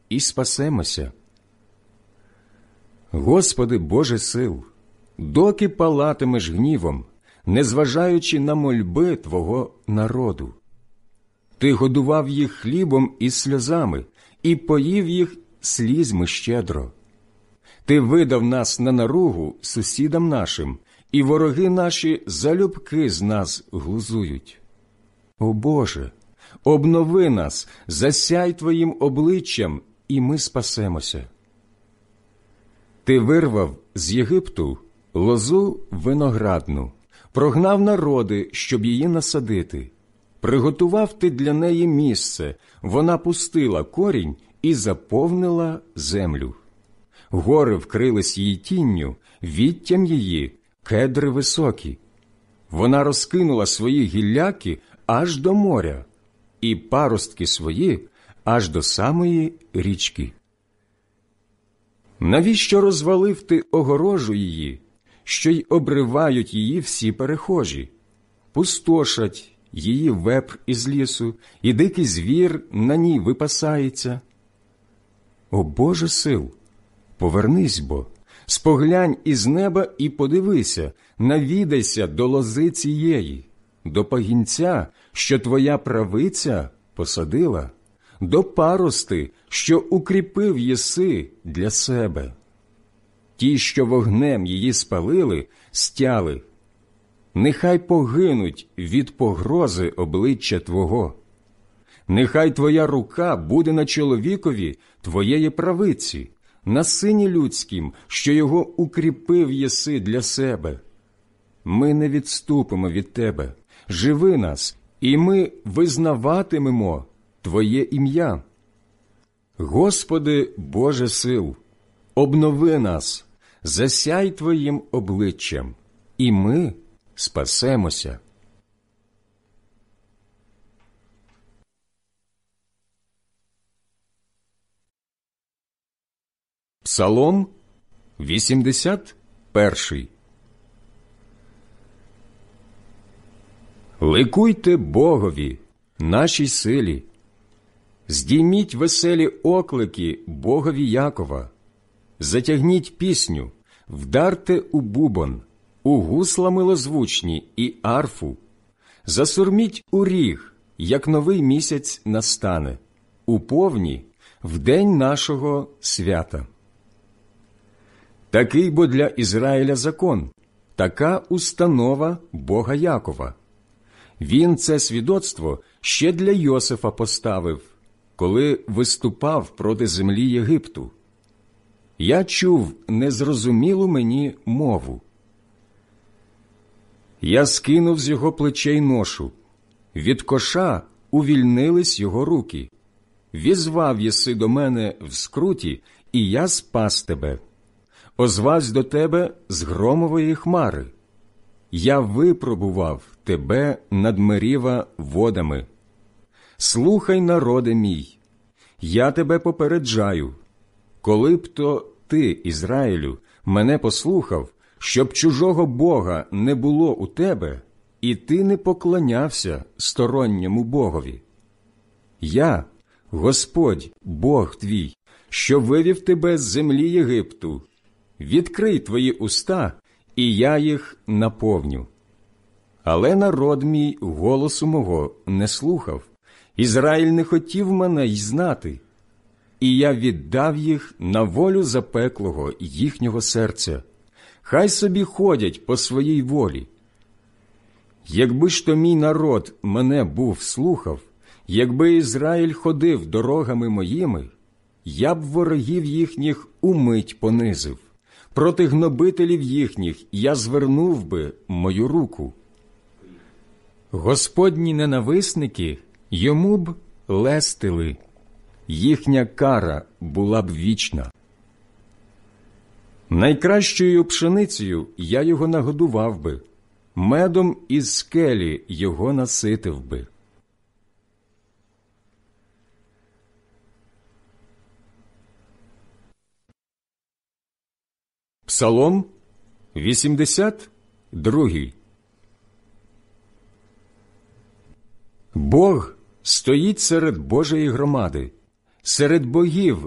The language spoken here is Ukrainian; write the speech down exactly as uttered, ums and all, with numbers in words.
і спасемося. Господи Боже сил, доки палатимеш гнівом, незважаючи на мольби Твого народу? Ти годував їх хлібом і сльозами, і поїв їх слізьми щедро. Ти видав нас на наругу сусідам нашим, і вороги наші залюбки з нас глузують. О Боже, обнови нас, засяй Твоїм обличчям, і ми спасемося. Ти вирвав з Єгипту лозу виноградну, прогнав народи, щоб її насадити. Приготував ти для неї місце, вона пустила корінь і заповнила землю. Гори вкрились її тінню, віттям її кедри високі. Вона розкинула свої гілляки аж до моря, і паростки свої аж до самої річки. Навіщо розвалив ти огорожу її, що й обривають її всі перехожі? Пустошать її вепр із лісу, і дикий звір на ній випасається. О Боже сил, повернись бо, споглянь із неба і подивися, навідайся до лози цієї, до пагінця, що твоя правиця посадила, до парости, що укріпив єси для себе. Ті, що вогнем її спалили, стяли. Нехай погинуть від погрози обличчя Твого. Нехай Твоя рука буде на чоловікові Твоєї правиці, на сині людськім, що його укріпив єси для себе. Ми не відступимо від Тебе, живи нас, і ми визнаватимемо Твоє ім'я. Господи Боже сил, обнови нас, засяй Твоїм обличчям, і ми спасемося. Псалом вісімдесят перший. Ликуйте Богові, нашій силі, здійміть веселі оклики Богові Якова, затягніть пісню, вдарте у бубон, у гусла милозвучні і арфу, засурміть у ріг, як новий місяць настане, у повні, в день нашого свята. Такий бо для Ізраїля закон, така установа Бога Якова. Він це свідоцтво ще для Йосифа поставив, коли виступав проти землі Єгипту. Я чув незрозумілу мені мову. Я скинув з його плечей ношу, від коша увільнились його руки. Візвав єси до мене в скруті, і я спас тебе. Озвавсь до тебе з громової хмари. Я випробував тебе над Меріва водами. Слухай, народе мій, я тебе попереджаю. Коли б то ти, Ізраїлю, мене послухав, щоб чужого Бога не було у тебе, і ти не поклонявся сторонньому Богові. Я, Господь, Бог твій, що вивів тебе з землі Єгипту. Відкрий твої уста, і я їх наповню. Але народ мій голосу мого не слухав, Ізраїль не хотів мене й знати, і я віддав їх на волю запеклого їхнього серця. Хай собі ходять по своїй волі. Якби ж то мій народ мене був слухав, якби Ізраїль ходив дорогами моїми, я б ворогів їхніх умить понизив. Проти гнобителів їхніх я звернув би мою руку. Господні ненависники йому б лестили, їхня кара була б вічна. Найкращою пшеницею я його нагодував би, медом із скелі його наситив би. Псалом вісімдесят другий. Бог стоїть серед Божої громади, серед богів